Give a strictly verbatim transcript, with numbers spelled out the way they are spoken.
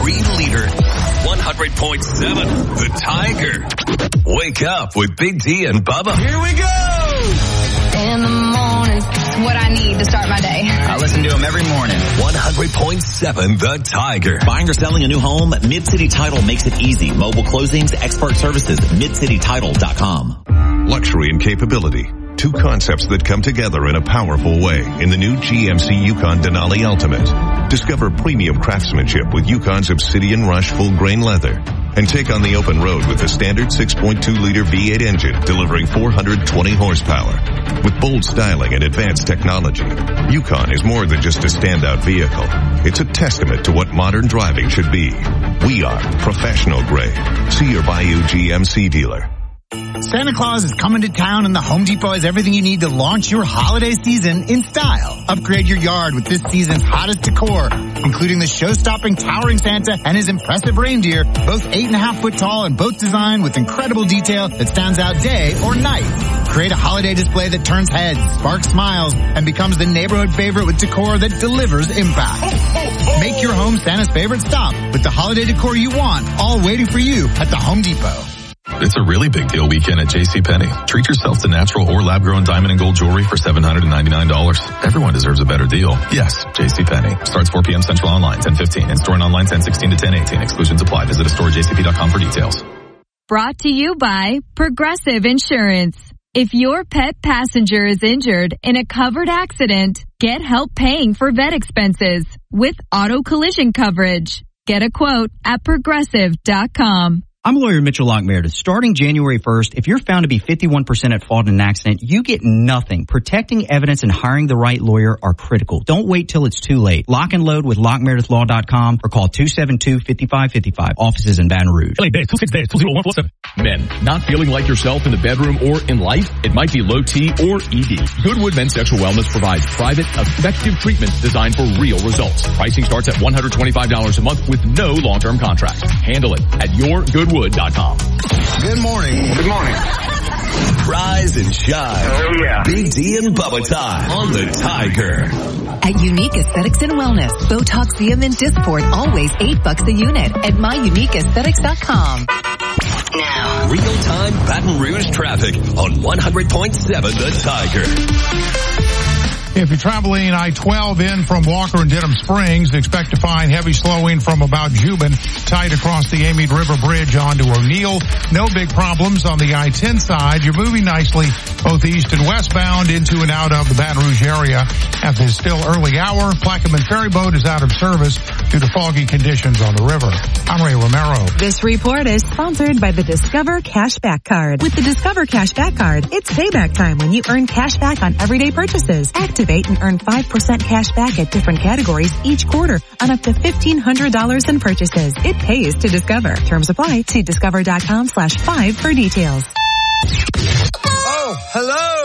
green leader. one hundred point seven, The Tiger. Wake up with Big D and Bubba. Here we go! In the morning, it's what I need to start my day. I listen to him every morning. one hundred point seven, The Tiger. Buying or selling a new home? Mid-City Title makes it easy. Mobile closings, expert services, mid city title dot com. Luxury and capability. Two concepts that come together in a powerful way in the new G M C Yukon Denali Ultimate. Discover premium craftsmanship with Yukon's Obsidian Rush full-grain leather. And take on the open road with the standard six point two liter V eight engine delivering four hundred twenty horsepower. With bold styling and advanced technology, Yukon is more than just a standout vehicle. It's a testament to what modern driving should be. We are professional grade. See your Bayou G M C dealer. Santa Claus is coming to town and the Home Depot has everything you need to launch your holiday season in style. Upgrade your yard with this season's hottest decor, including the show-stopping towering Santa and his impressive reindeer, both eight and a half foot tall and both designed with incredible detail that stands out day or night. Create a holiday display that turns heads, sparks smiles, and becomes the neighborhood favorite with decor that delivers impact. Make your home Santa's favorite stop with the holiday decor you want, all waiting for you at the Home Depot. It's a really big deal weekend at JCPenney. Treat yourself to natural or lab-grown diamond and gold jewelry for seven hundred ninety-nine dollars. Everyone deserves a better deal. Yes, JCPenney. Starts four p.m. Central online, ten fifteen. In-store and online, ten sixteen to ten eighteen. Exclusions apply. Visit a store at j c p dot com for details. Brought to you by Progressive Insurance. If your pet passenger is injured in a covered accident, get help paying for vet expenses with auto collision coverage. Get a quote at progressive dot com. I'm lawyer Mitchell Lockmeredith. Starting January first, if you're found to be fifty-one percent at fault in an accident, you get nothing. Protecting evidence and hiring the right lawyer are critical. Don't wait till it's too late. Lock and load with lock meredith law dot com or call two seven two, five five five five. Offices in Baton Rouge. L A base two six days two zero one four seven. Men, not feeling like yourself in the bedroom or in life? It might be low T or E D. Goodwood Men's Sexual Wellness provides private, effective treatments designed for real results. Pricing starts at one hundred twenty-five dollars a month with no long-term contract. Handle it at your goodwood dot com. Good morning. Good morning. Rise and shine. Oh, yeah. Big D and Bubba time on the Tiger. At Unique Aesthetics and Wellness, Botox, Xeomin, Dysport, always eight bucks a unit at my unique aesthetics dot com. Now, real-time Baton Rouge traffic on one hundred point seven The Tiger. If you're traveling I twelve in from Walker and Denham Springs, expect to find heavy slowing from about Jubin, tight across the Amite River Bridge onto O'Neill. No big problems on the I ten side. You're moving nicely both east and westbound into and out of the Baton Rouge area at this still early hour. Plaquemine Ferry Boat is out of service due to foggy conditions on the river. I'm Ray Romero. This report is sponsored by the Discover Cashback Card. With the Discover Cashback Card, it's payback time when you earn cash back on everyday purchases. Activate and earn five percent cash back at different categories each quarter on up to fifteen hundred dollars in purchases. It pays to Discover. Terms apply. See discover dot com slash five for details. Oh, hello.